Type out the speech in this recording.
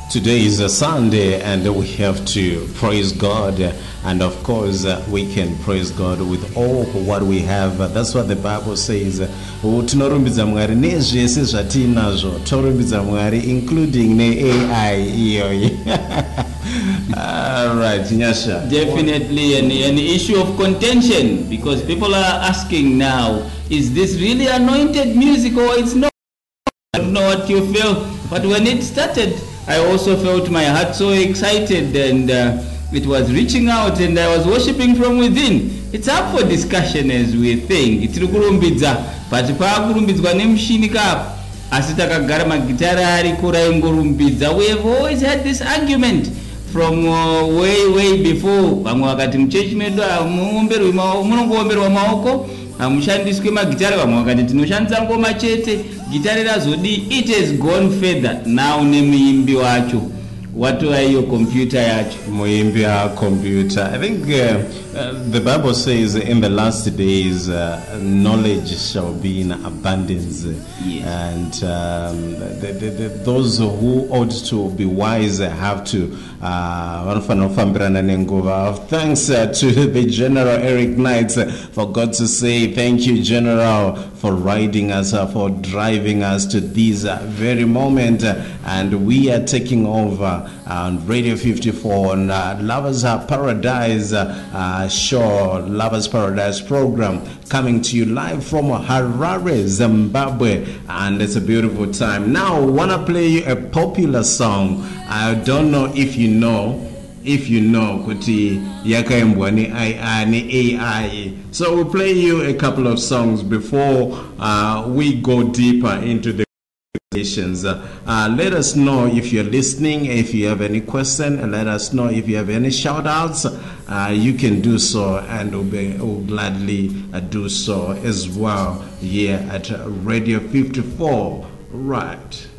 Today is a Sunday and we have to praise God, and of course we can praise God with all what we have. That's what the Bible says. Tinorumbidza Mwari nezvese zvatinazvo torumbidza Mwari, including ne AI. All right, Nyasha. Definitely an issue of contention, because people are asking now, is this really anointed music or it's not? I don't know what you feel, but when it started, I also felt my heart so excited, and it was reaching out, and I was worshiping from within. It's up for discussion as we think. Tiri kurumbidza, but pakurumbidzwa nemushini kapo, asi takagara magitara ari kuraingorumbidza. We have always had this argument from way before. Vamwe vakati muchechi medu munongoomberwa maoko, hamushandiswi magitara. Vamwe vakati tinoshandisa ngoma chete, gitara razodi. It has gone further now. Nemuimbi wacho, what are your computer yacho? Muimbi computer. I think the Bible says in the last days knowledge shall be in abundance. Yes. And those who ought to be wise have to thanks to the General Eric Knights for God to say thank you, General, for riding us, for driving us to this very moment. And we are taking over on Radio 54 on Lovers Paradise show, Lovers Paradise program, coming to you live from Harare, Zimbabwe, and it's a beautiful time. Now I want to play you a popular song. I don't know if you know kuti yakaimbwa ni AI. So we'll play you a couple of songs before we go deeper into the let us know if you're listening, if you have any question, and let us know if you have any shout outs. You can do so, and we'll gladly do so as well here at Radio 54. Right.